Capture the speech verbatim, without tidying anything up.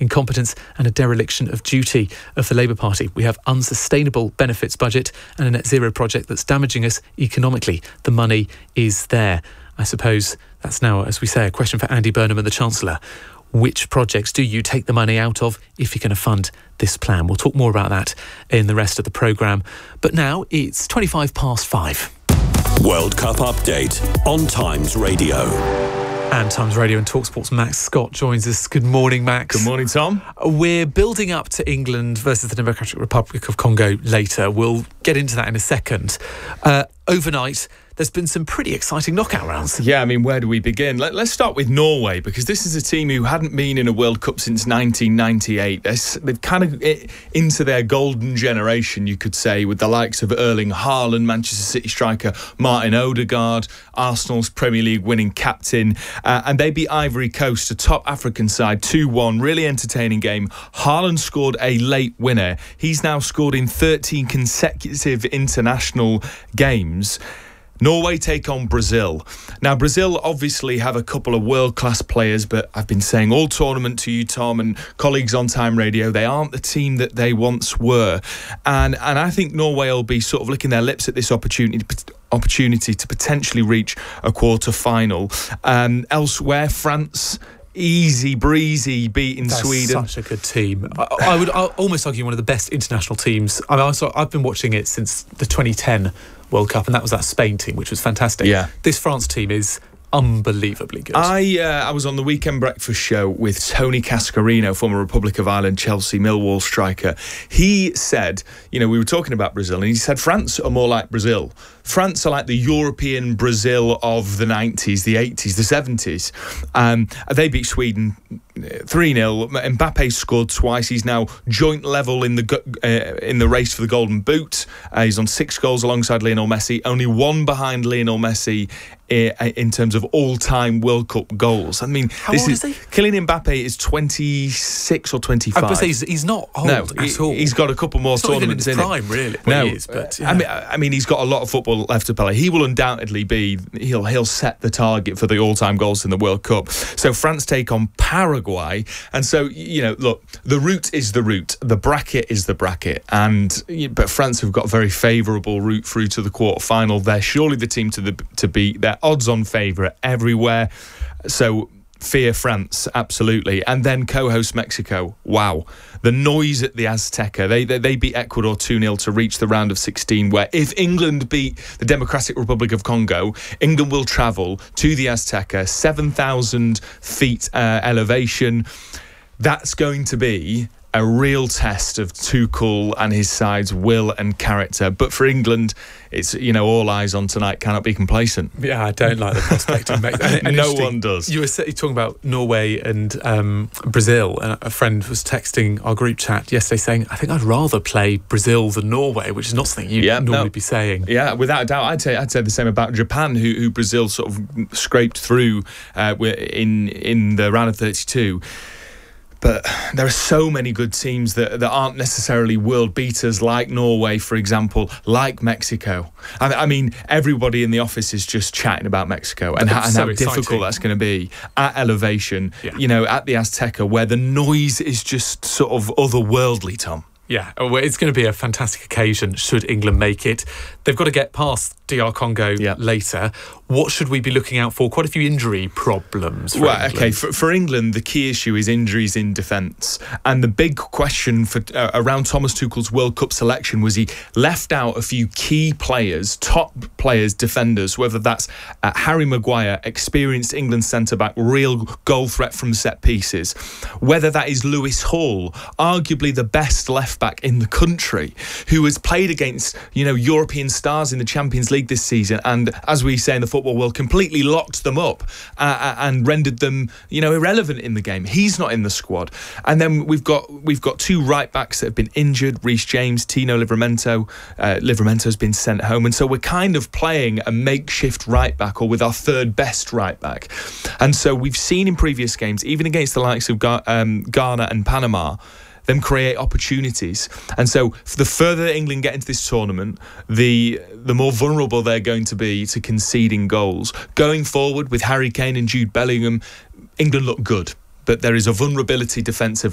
incompetence and a dereliction of duty of the Labour Party. We have unsustainable benefits budget and a net zero project that's damaging us economically. The money is there. I suppose that's now, as we say, a question for Andy Burnham and the Chancellor. Which projects do you take the money out of if you're going to fund this plan? We'll talk more about that in the rest of the programme. But now it's twenty-five past five. World Cup update on Times Radio. And Times Radio and TalkSport's Max Scott joins us. Good morning, Max. Good morning, Tom. We're building up to England versus the Democratic Republic of Congo later. We'll get into that in a second. Uh, overnight, there's been some pretty exciting knockout rounds. Yeah, I mean, where do we begin? Let, let's start with Norway, because this is a team who hadn't been in a World Cup since nineteen ninety-eight. They're, they've kind of into their golden generation, you could say, with the likes of Erling Haaland, Manchester City striker Martin Odegaard, Arsenal's Premier League winning captain, uh, and they beat Ivory Coast, a top African side, two one. Really entertaining game. Haaland scored a late winner. He's now scored in thirteen consecutive international games. Norway take on Brazil. Now, Brazil obviously have a couple of world-class players, but I've been saying all tournament to you, Tom, and colleagues on Time Radio, they aren't the team that they once were. And and I think Norway will be sort of licking their lips at this opportunity opportunity to potentially reach a quarter-final. Um, elsewhere, France... easy breezy beating That's Sweden. Such a good team. I, I would I'll almost argue one of the best international teams. I mean, I saw, I've been watching it since the twenty ten World Cup, and that was that Spain team, which was fantastic. Yeah. This France team is unbelievably good. I uh, I was on the Weekend Breakfast show with Tony Cascarino, former Republic of Ireland, Chelsea, Millwall striker. He said, you know, we were talking about Brazil, and he said France are more like Brazil. France are like the European Brazil of the nineties, the eighties, the seventies. Um, they beat Sweden three nil. Mbappe scored twice. He's now joint level in the uh, in the race for the Golden Boot. Uh, he's on six goals alongside Lionel Messi, only one behind Lionel Messi in terms of all-time World Cup goals. I mean, how this old is, is he? Kylian Mbappe is twenty-six or twenty-five. I was say he's, he's not old no, at he, all. He's got a couple more it's tournaments not even in his in prime, it. really. No, well, he is, but yeah. I mean, I mean, he's got a lot of football left to play. He will undoubtedly be. He'll he'll set the target for the all-time goals in the World Cup. So France take on Paraguay, and so you know, look, the route is the route, the bracket is the bracket, and but France have got a very favourable route through to the quarter-final. They're surely the team to the to beat. They're odds-on favourite everywhere, so fear France, absolutely. And then co-host Mexico. Wow, the noise at the Azteca. They they, they beat Ecuador two nil to reach the round of sixteen, where if England beat the Democratic Republic of Congo, England will travel to the Azteca, seven thousand feet uh, elevation. That's going to be a real test of Tuchel and his side's will and character. But for England, it's, you know, all eyes on tonight, cannot be complacent. Yeah, I don't like the prospect of making that. No one does. You were talking about Norway and um, Brazil, and a friend was texting our group chat yesterday saying, I think I'd rather play Brazil than Norway, which is not something you'd yeah, normally no. be saying. Yeah, without a doubt. I'd say I'd say the same about Japan, who, who Brazil sort of scraped through uh, in in the round of thirty-two. But there are so many good teams that, that aren't necessarily world beaters, like Norway, for example, like Mexico. I, I mean, everybody in the office is just chatting about Mexico and, how, and so how difficult that's going to be at elevation, yeah. you know, at the Azteca, where the noise is just sort of otherworldly, Tom. Yeah, well, it's going to be a fantastic occasion should England make it. They've got to get past D R Congo yeah. later. What should we be looking out for? Quite a few injury problems. For well, England. okay, for, for England, the key issue is injuries in defence. And the big question for uh, around Thomas Tuchel's World Cup selection was he left out a few key players, top players, defenders, whether that's uh, Harry Maguire, experienced England centre-back, real goal threat from set pieces, whether that is Lewis Hall, arguably the best left-back in the country, who has played against, you know, European stars in the Champions League this season, and as we say in the football world, completely locked them up uh, and rendered them, you know, irrelevant in the game. He's not in the squad. And then we've got we've got two right backs that have been injured: Reece James, Tino Livramento. Uh, Livramento's been sent home, and so we're kind of playing a makeshift right back, or with our third best right back. And so we've seen in previous games, even against the likes of Ga- um, Ghana and Panama, them create opportunities. And so the further England get into this tournament, the the more vulnerable they're going to be to conceding goals. Going forward with Harry Kane and Jude Bellingham, England look good, but there is a vulnerability defensively